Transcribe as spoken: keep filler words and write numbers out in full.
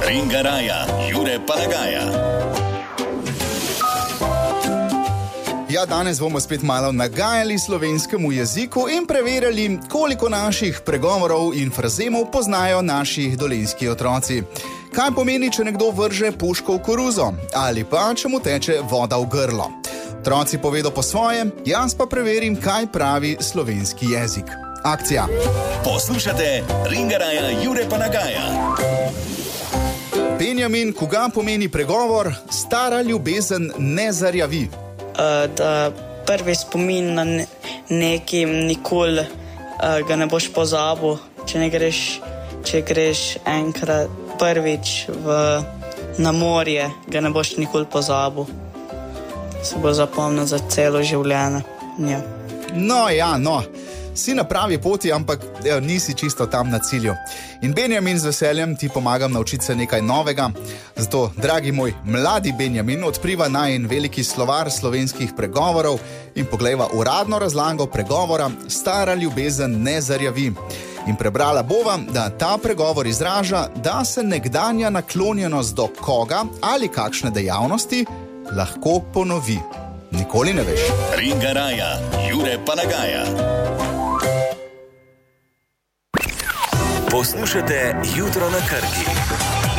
Ringaraja, Jure Palagaja. Ja, danes bomo spet malo nagajali slovenskemu jeziku in preverjali, koliko naših pregovorov in frazemov poznajo naši dolenjski otroci. Kaj pomeni, če nekdo vrže puško v koruzo ali pa, če mu teče voda v grlo? Otroci povedo po svoje, jaz pa preverim, kaj pravi slovenski jezik. Akcija. Poslušate Ringaraja, Jure Palagaja. Benjamin, koga pomeni pregovor stara ljubezen ne zarjavi? Uh, da prvi spomin na ne, nekim nikoli uh, ga ne boš pozabil, če ne greš, če greš enkrat prvič v, na morje, ga ne boš nikoli pozabil. Se bo zapomnil za celo življenje. Ja. No ja, no. Si na pravi poti, ampak evo, nisi čisto tam na cilju. In Benjamin, z veseljem ti pomagam naučiti se nekaj novega. Zato, dragi moj mladi Benjamin, odpriva najin veliki slovar slovenskih pregovorov in poglejva uradno razlago pregovora stara ljubezen ne zarjavi. In prebrala bova, da ta pregovor izraža, da se nekdanja naklonjenost do koga ali kakšne dejavnosti lahko ponovi. Nikoli ne veš. Ringaraja, Jure Palagaja. Poslušate Jutro na Krki.